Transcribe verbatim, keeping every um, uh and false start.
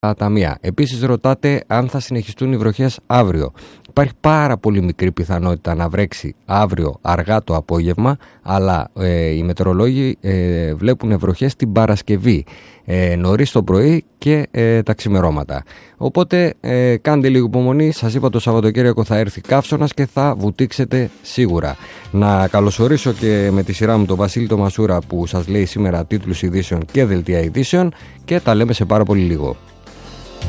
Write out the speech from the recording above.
ταμεία. Επίσης ρωτάτε αν θα συνεχιστούν οι βροχές αύριο. Υπάρχει πάρα πολύ μικρή πιθανότητα να βρέξει αύριο αργά το απόγευμα, αλλά ε, οι μετεωρολόγοι ε, βλέπουν βροχές την Παρασκευή, ε, νωρίς το πρωί και ε, τα ξημερώματα. Οπότε ε, κάντε λίγο υπομονή. Σας είπα, το Σαββατοκύριακο θα έρθει καύσωνας και θα βουτήξετε σίγουρα. Να καλωσορίσω και με τη σειρά μου τον Βασίλη το Μασούρα, που σας λέει σήμερα τίτλους ειδήσεων και δελτία ειδήσεων, και τα λέμε σε πάρα πολύ λίγο.